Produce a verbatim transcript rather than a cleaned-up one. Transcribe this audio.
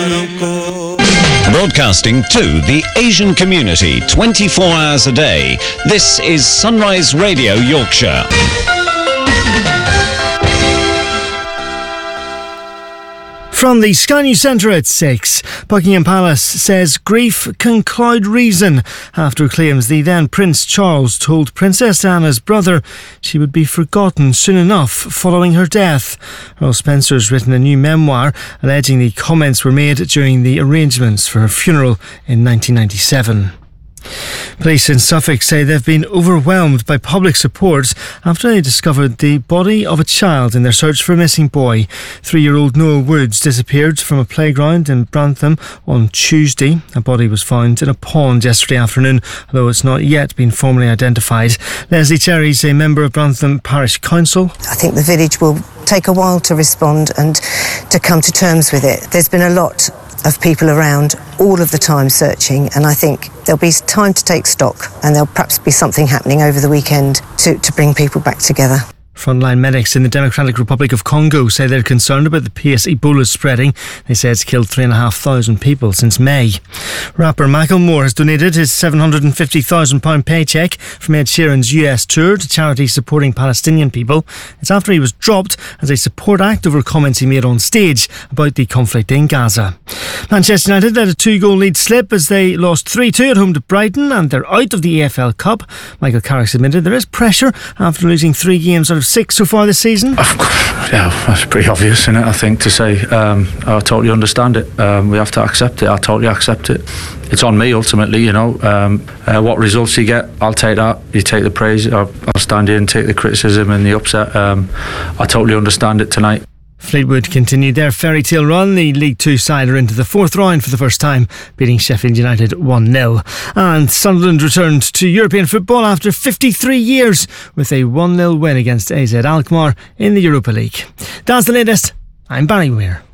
Broadcasting to the Asian community twenty-four hours a day, this is Sunrise Radio Yorkshire. From the Sky News Centre at six, Buckingham Palace says grief can cloud reason after claims the then Prince Charles told Princess Anna's brother she would be forgotten soon enough following her death. Earl Spencer's written a new memoir alleging the comments were made during the arrangements for her funeral in nineteen ninety-seven. Police in Suffolk say they've been overwhelmed by public support after they discovered the body of a child in their search for a missing boy. Three-year-old Noah Woods disappeared from a playground in Brantham on Tuesday. A body was found in a pond yesterday afternoon, although it's not yet been formally identified. Leslie Cherry's a member of Brantham Parish Council. I think the village will take a while to respond and to come to terms with it. There's been a lot of people around all of the time searching, and I think there'll be time to take stock, and there'll perhaps be something happening over the weekend to, to bring people back together. Frontline medics in the Democratic Republic of Congo say they're concerned about the pace Ebola is spreading. They say it's killed three thousand five hundred people since May. Rapper Macklemore has donated his seven hundred fifty thousand pounds paycheck from Ed Sheeran's U S tour to charities supporting Palestinian people. It's after he was dropped as a support act over comments he made on stage about the conflict in Gaza. Manchester United let a two-goal lead slip as they lost three two at home to Brighton, and they're out of the E F L Cup. Michael Carrick admitted there is pressure after losing three games out of six so far this season. Yeah, that's pretty obvious, isn't it? I think to say. Um, I totally understand it. Um, we have to accept it. I totally accept it. It's on me ultimately, you know. Um, uh, what results you get, I'll take that. You take the praise. I'll, I'll stand here and take the criticism and the upset. Um, I totally understand it tonight. Fleetwood continued their fairy tale run. The League Two side are into the fourth round for the first time, beating Sheffield United one nil. And Sunderland returned to European football after fifty-three years with a one nil win against A Z Alkmaar in the Europa League. That's the latest. I'm Barry Weir.